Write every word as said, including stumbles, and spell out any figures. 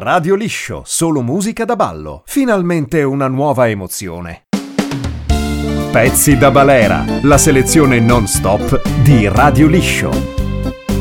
Radio Liscio, solo musica da ballo. Finalmente una nuova emozione. Pezzi da balera, la selezione non stop di Radio Liscio.